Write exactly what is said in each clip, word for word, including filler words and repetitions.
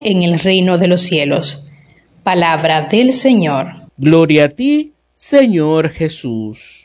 en el reino de los cielos. Palabra del Señor. Gloria a ti, Señor Jesús.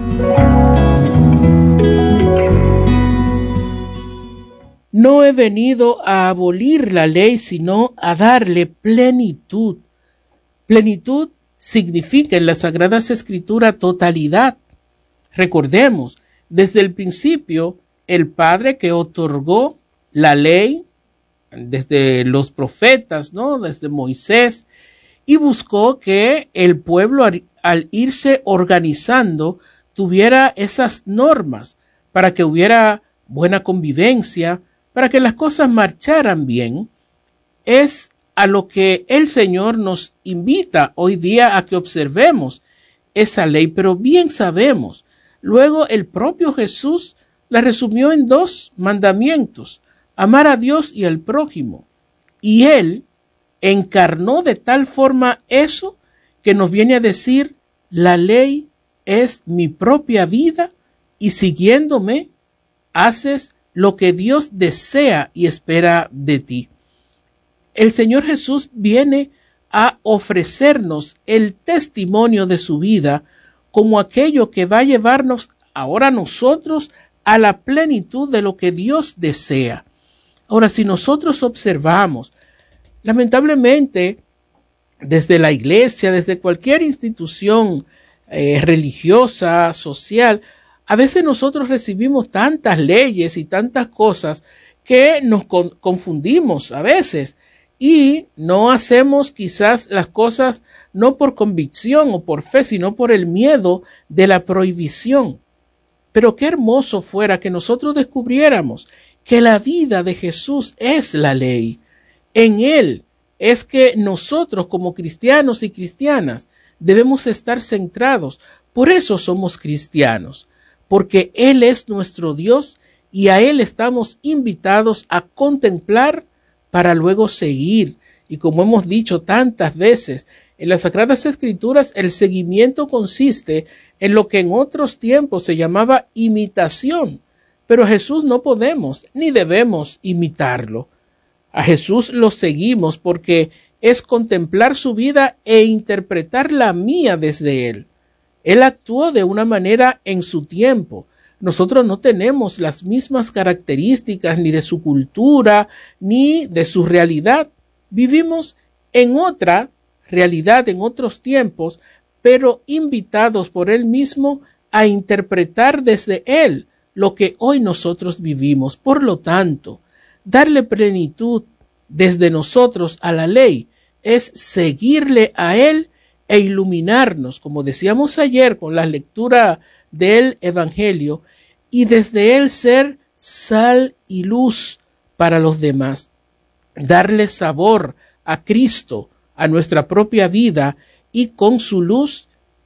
No he venido a abolir la ley, sino a darle plenitud. Plenitud significa en las Sagradas Escrituras totalidad. Recordemos, desde el principio, el Padre que otorgó la ley, desde los profetas, ¿no? Desde Moisés, y buscó que el pueblo, al, al irse organizando, tuviera esas normas para que hubiera buena convivencia, para que las cosas marcharan bien. Es a lo que el Señor nos invita hoy día a que observemos esa ley, pero bien sabemos, luego el propio Jesús la resumió en dos mandamientos: amar a Dios y al prójimo. Y Él encarnó de tal forma eso que nos viene a decir: la ley es mi propia vida y siguiéndome haces lo que Dios desea y espera de ti. El Señor Jesús viene a ofrecernos el testimonio de su vida como aquello que va a llevarnos ahora nosotros a la plenitud de lo que Dios desea. Ahora, si nosotros observamos, lamentablemente, desde la iglesia, desde cualquier institución eh, religiosa, social, a veces nosotros recibimos tantas leyes y tantas cosas que nos con- confundimos a veces y no hacemos quizás las cosas no por convicción o por fe, sino por el miedo de la prohibición. Pero qué hermoso fuera que nosotros descubriéramos que la vida de Jesús es la ley. En Él es que nosotros como cristianos y cristianas debemos estar centrados. Por eso somos cristianos, porque Él es nuestro Dios y a Él estamos invitados a contemplar para luego seguir. Y como hemos dicho tantas veces, en las Sagradas Escrituras el seguimiento consiste en lo que en otros tiempos se llamaba imitación, pero a Jesús no podemos ni debemos imitarlo. A Jesús lo seguimos porque es contemplar su vida e interpretar la mía desde Él. Él actuó de una manera en su tiempo. Nosotros no tenemos las mismas características ni de su cultura ni de su realidad. Vivimos en otra realidad, en otros tiempos, pero invitados por Él mismo a interpretar desde Él lo que hoy nosotros vivimos. Por lo tanto, darle plenitud desde nosotros a la ley es seguirle a Él e iluminarnos, como decíamos ayer con la lectura del Evangelio, y desde Él ser sal y luz para los demás. Darle sabor a Cristo, a nuestra propia vida, y con su luz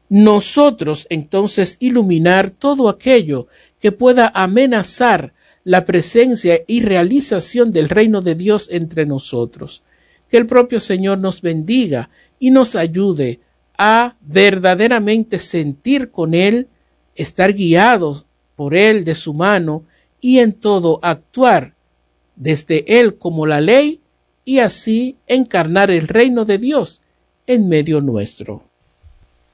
nosotros entonces iluminar todo aquello que pueda amenazar la presencia y realización del reino de Dios entre nosotros. Que el propio Señor nos bendiga y nos ayude a verdaderamente sentir con Él, estar guiados por Él de su mano y en todo actuar desde Él como la ley y así encarnar el reino de Dios en medio nuestro.